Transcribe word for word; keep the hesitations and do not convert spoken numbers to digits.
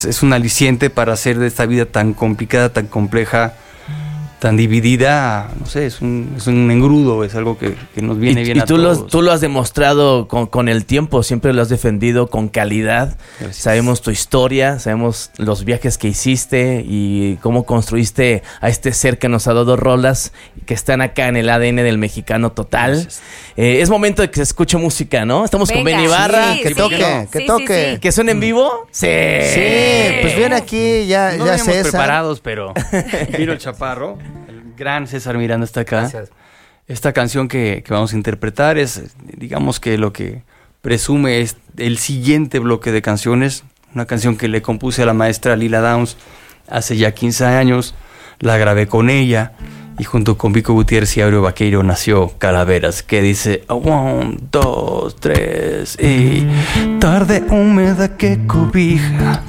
Es un aliciente para hacer de esta vida tan complicada, tan compleja, tan dividida, no sé, es un, es un engrudo, es algo que, que nos viene y, bien y a tú todos. Lo, tú lo has demostrado con, con el tiempo, siempre lo has defendido con calidad. Gracias. Sabemos tu historia, sabemos los viajes que hiciste y cómo construiste a este ser que nos ha dado rolas que están acá en el A D N del mexicano total. Eh, es momento de que se escuche música, ¿no? Estamos Venga, con Benny Ibarra. Sí, que sí, toque, sí, que toque. Sí, sí. ¿Que suene en vivo? Sí. Sí, pues ven aquí, ya, no ya César. César. preparados, pero Viro el Chaparro, el gran César Miranda está acá. Gracias. Esta canción que, que vamos a interpretar es, digamos que lo que presume es el siguiente bloque de canciones. Una canción que le compuse a la maestra Lila Downs hace ya quince años. La grabé con ella. Y junto con Vico Gutiérrez y Aureo Vaqueiro nació Calaveras, que dice un, dos, tres y tarde húmeda que cobija